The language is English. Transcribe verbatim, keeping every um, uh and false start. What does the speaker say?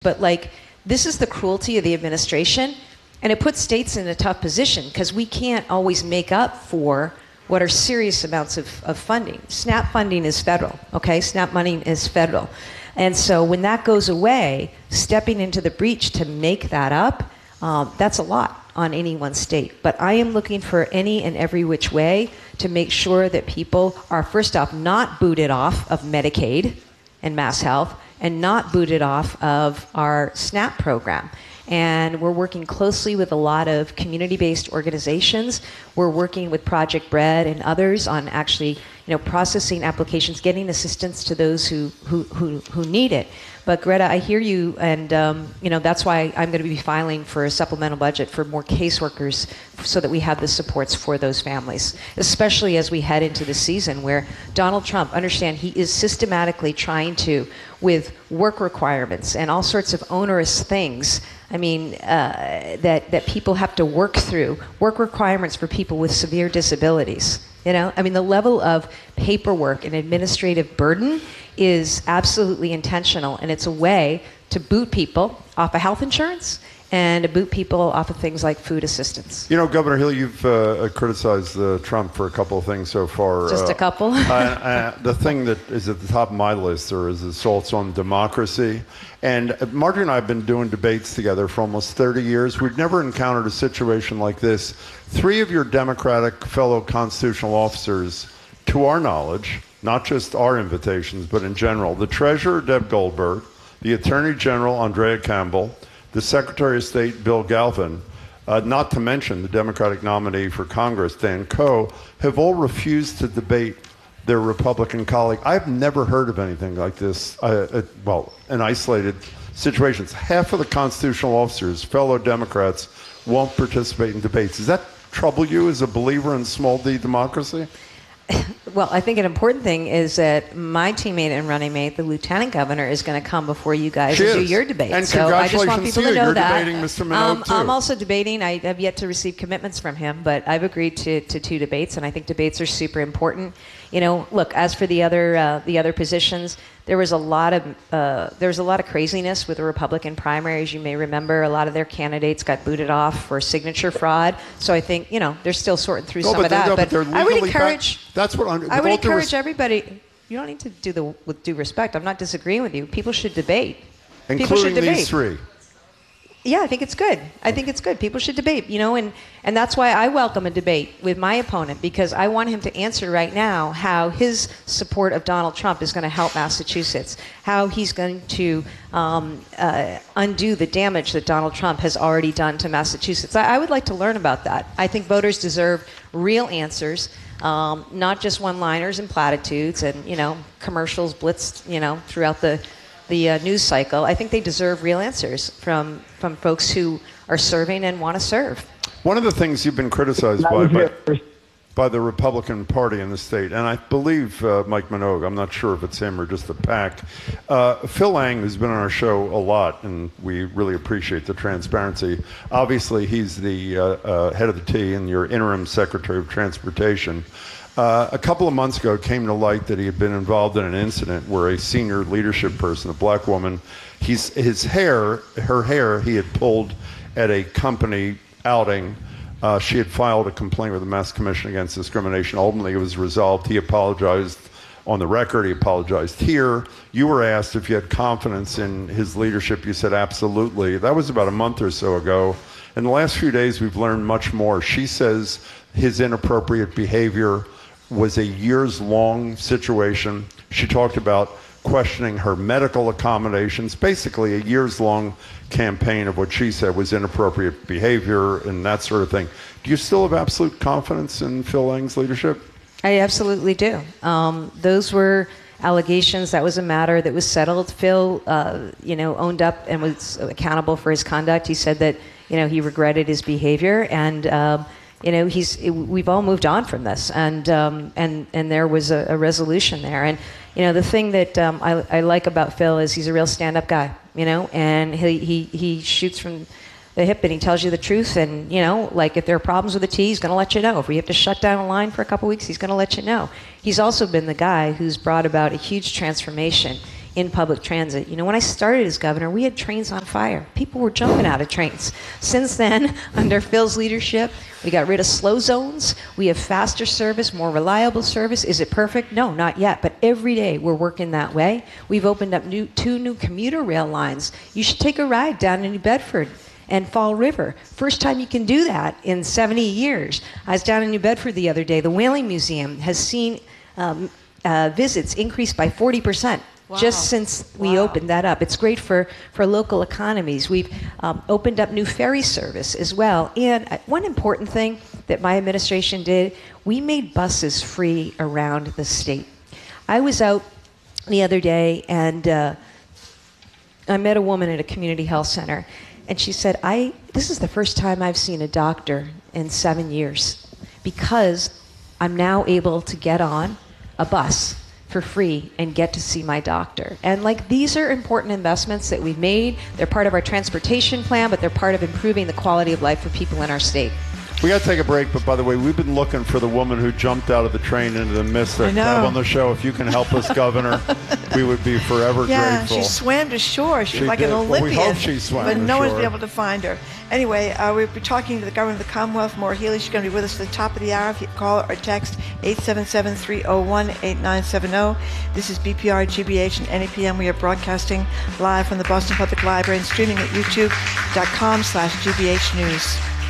But like, this is the cruelty of the administration, and it puts states in a tough position because we can't always make up for what are serious amounts of, of funding. SNAP funding is federal, okay? SNAP money is federal. And so when that goes away, stepping into the breach to make that up, um, that's a lot on any one state. But I am looking for any and every which way to make sure that people are, first off, not booted off of Medicaid and Mass Health, and not booted off of our SNAP program. And we're working closely with a lot of community-based organizations. We're working with Project Bread and others on actually, you know, processing applications, getting assistance to those who who who, who need it. But Greta, I hear you, and um, you know, that's why I'm going to be filing for a supplemental budget for more caseworkers, so that we have the supports for those families, especially as we head into the season where Donald Trump, understand, he is systematically trying to, with work requirements and all sorts of onerous things, I mean, uh, that, that people have to work through, work requirements for people with severe disabilities. You know, I mean, the level of paperwork and administrative burden is absolutely intentional, and it's a way to boot people off of health insurance and to boot people off of things like food assistance. You know, Governor Hill, you've uh, criticized uh, Trump for a couple of things so far. Just uh, a couple? uh, uh, the thing that is at the top of my list are his assaults on democracy. And Marjorie and I have been doing debates together for almost thirty years. We've never encountered a situation like this. Three of your Democratic fellow constitutional officers, to our knowledge, not just our invitations, but in general, the Treasurer, Deb Goldberg, the Attorney General, Andrea Campbell, the Secretary of State, Bill Galvin, uh, not to mention the Democratic nominee for Congress, Dan Coe, have all refused to debate their Republican colleague. I've never heard of anything like this, uh, uh, well, in isolated situations. Half of the constitutional officers, fellow Democrats, won't participate in debates. Does that trouble you as a believer in small d democracy? Well, I think an important thing is that my teammate and running mate, the lieutenant governor, is going to come before you guys she and is. do your debate. And so I just want congratulations people to to you. know You're that. debating Mister Minogue, um, too. I'm also debating. I have yet to receive commitments from him, but I've agreed to, to two debates, and I think debates are super important. You know, look, as for the other uh, the other positions, there was a lot of uh, there was a lot of craziness with the Republican primaries. You may remember a lot of their candidates got booted off for signature fraud. So I think, you know, they're still sorting through no, some of that. No, but but I would encourage. Back, that's what I'm, I would encourage everybody. You don't need to do the with due respect. I'm not disagreeing with you. People should debate. Including People should debate. These three. Yeah, I think it's good. I think it's good. People should debate, you know, and, and that's why I welcome a debate with my opponent, because I want him to answer right now how his support of Donald Trump is going to help Massachusetts, how he's going to um, uh, undo the damage that Donald Trump has already done to Massachusetts. I, I would like to learn about that. I think voters deserve real answers, um, not just one-liners and platitudes and, you know, commercials blitzed, you know, throughout the the uh, news cycle. I think they deserve real answers from from folks who are serving and want to serve. One of the things you've been criticized by, by, by the Republican Party in the state, and I believe uh, Mike Minogue, I'm not sure if it's him or just the PAC, uh, Phil Lang, who's been on our show a lot, and we really appreciate the transparency. Obviously, he's the uh, uh, head of the T and your interim Secretary of Transportation. Uh, a couple of months ago, it came to light that he had been involved in an incident where a senior leadership person, a black woman, he's, his hair, her hair, he had pulled at a company outing. Uh, she had filed a complaint with the Mass Commission Against Discrimination. Ultimately, it was resolved. He apologized on the record. He apologized here. You were asked if you had confidence in his leadership. You said absolutely. That was about a month or so ago. In the last few days, we've learned much more. She says his inappropriate behavior was a years-long situation. She talked about questioning her medical accommodations, basically a years-long campaign of what she said was inappropriate behavior and that sort of thing. Do you still have absolute confidence in Phil Lang's leadership? I absolutely do. Um, those were allegations. That was a matter that was settled. Phil, uh, you know, owned up and was accountable for his conduct. He said that, you know, he regretted his behavior, and um, you know, he's. We've all moved on from this, and um, and and there was a, a resolution there. And you know, the thing that um, I, I like about Phil is he's a real stand-up guy. You know, and he he he shoots from the hip, and he tells you the truth. And you know, like if there are problems with the T, he's going to let you know. If we have to shut down a line for a couple weeks, he's going to let you know. He's also been the guy who's brought about a huge transformation in public transit. You know, when I started as governor, we had trains on fire. People were jumping out of trains. Since then, under Phil's leadership, we got rid of slow zones. We have faster service, more reliable service. Is it perfect? No, not yet. But every day we're working that way. We've opened up new, two new commuter rail lines. You should take a ride down to New Bedford and Fall River. First time you can do that in seventy years. I was down in New Bedford the other day. The Whaling Museum has seen um, uh, visits increase by forty percent. Wow. Just since we wow. opened that up. It's great for, for local economies. We've um, opened up new ferry service as well. And uh, one important thing that my administration did, we made buses free around the state. I was out the other day and uh, I met a woman at a community health center. And she said, "I this is the first time I've seen a doctor in seven years because I'm now able to get on a bus for free and get to see my doctor." And like, these are important investments that we've made. They're part of our transportation plan, but they're part of improving the quality of life for people in our state. We got to take a break, but by the way, we've been looking for the woman who jumped out of the train into the mist to have on the show. If you can help us, Governor, we would be forever yeah, grateful. Yeah, she swam to shore. She's she like did. an Olympian. Well, we hope she swam But to no shore. one's been able to find her. Anyway, uh, we'll be talking to the Governor of the Commonwealth, Maura Healey. She's going to be with us at the top of the hour. If you call or text eight seven seven, three oh one, eight nine seven oh. This is B P R, G B H, and N E P M. We are broadcasting live from the Boston Public Library and streaming at youtube dot com slash G B H News.